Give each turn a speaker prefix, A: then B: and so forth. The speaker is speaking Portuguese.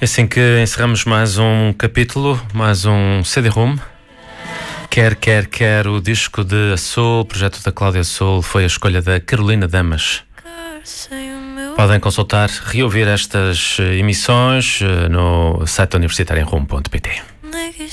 A: Assim que encerramos mais um capítulo, mais um CD-ROM. Quer, o disco de Soul, o projeto da Cláudia Soul, foi a escolha da Carolina Damas. Podem consultar, reouvir estas emissões no site universitariarom.pt.